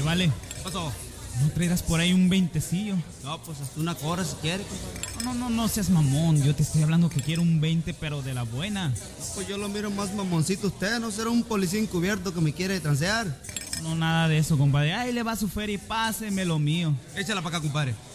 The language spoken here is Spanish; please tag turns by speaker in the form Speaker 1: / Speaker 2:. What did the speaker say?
Speaker 1: vale.
Speaker 2: ¿Qué pasó?
Speaker 1: ¿No traerás por ahí un veintecillo?
Speaker 2: No, pues hasta una corra si quiere, compadre.
Speaker 1: No seas mamón. Yo te estoy hablando que quiero un 20, pero de la buena.
Speaker 2: No, pues yo lo miro más mamoncito usted, ¿no será un policía encubierto que me quiere transear?
Speaker 1: No, nada de eso, compadre. Ahí le va su feria y páseme lo mío.
Speaker 2: Échala para acá, compadre.